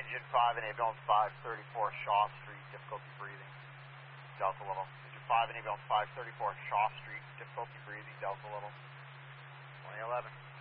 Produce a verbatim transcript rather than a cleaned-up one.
Engine five and ambulance five thirty-four Shaw Street, difficulty breathing, Delta Little. Engine five and ambulance five thirty-four Shaw Street, difficulty breathing, Delta Little. twenty eleven.